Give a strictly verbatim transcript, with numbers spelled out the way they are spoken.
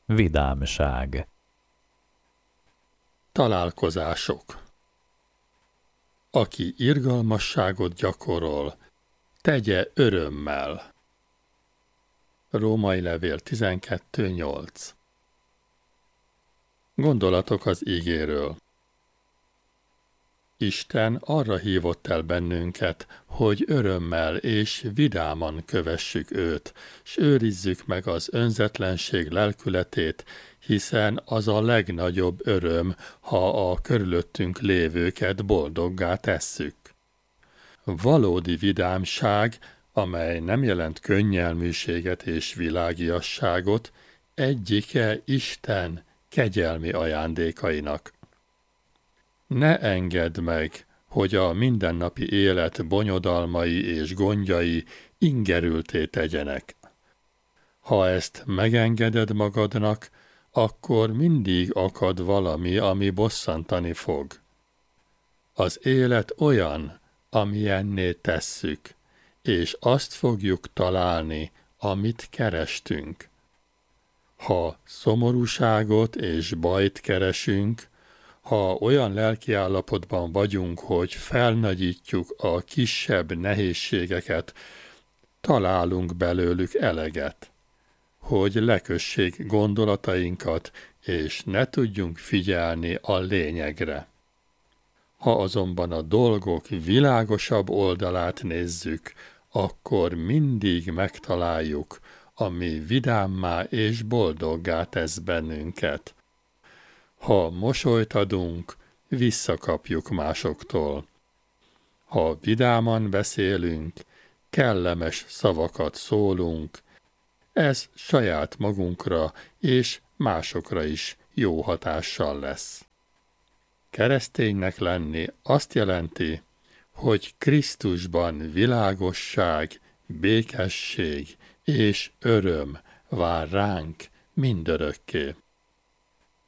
Vidámság. Találkozások. Aki irgalmasságot gyakorol, tegye örömmel. Római levél tizenkettő nyolc. Gondolatok az ígéről. Isten arra hívott el bennünket, hogy örömmel és vidáman kövessük őt, s őrizzük meg az önzetlenség lelkületét, hiszen az a legnagyobb öröm, ha a körülöttünk lévőket boldoggá tesszük. Valódi vidámság, amely nem jelent könnyelműséget és világiasságot, egyike Isten kegyelmi ajándékainak. Ne engedd meg, hogy a mindennapi élet bonyodalmai és gondjai ingerültté tegyenek. Ha ezt megengeded magadnak, akkor mindig akad valami, ami bosszantani fog. Az élet olyan, amilyenné tesszük, és azt fogjuk találni, amit kerestünk. Ha szomorúságot és bajt keresünk, ha olyan lelkiállapotban vagyunk, hogy felnagyítjuk a kisebb nehézségeket, találunk belőlük eleget, hogy lekössék gondolatainkat, és ne tudjunk figyelni a lényegre. Ha azonban a dolgok világosabb oldalát nézzük, akkor mindig megtaláljuk, ami vidámmá és boldoggá tesz bennünket. Ha mosolyt adunk, visszakapjuk másoktól. Ha vidáman beszélünk, kellemes szavakat szólunk, ez saját magunkra és másokra is jó hatással lesz. Kereszténynek lenni azt jelenti, hogy Krisztusban világosság, békesség és öröm vár ránk mindörökké.